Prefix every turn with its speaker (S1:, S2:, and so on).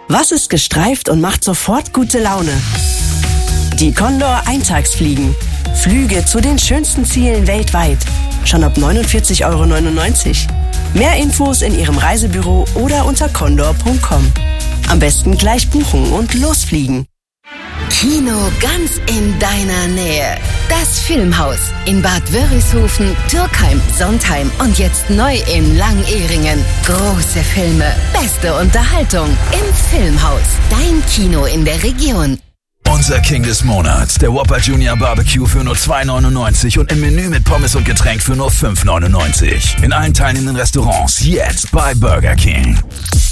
S1: Was ist gestreift und macht sofort gute Laune? Die Condor Eintagsfliegen. Flüge zu den schönsten Zielen weltweit. Schon ab 49,99 €. Mehr Infos in Ihrem Reisebüro oder unter condor.com. Am besten gleich buchen und losfliegen.
S2: Kino ganz in deiner Nähe. Das Filmhaus in Bad Wörishofen, Türkheim, Sontheim und jetzt neu in Langehringen. Große Filme, beste Unterhaltung im Filmhaus. Dein Kino in der Region.
S3: Unser King des Monats, der Whopper Junior Barbecue für nur 2,99 € und im Menü mit Pommes und Getränk für nur 5,99 €. In allen teilnehmenden Restaurants jetzt bei Burger King.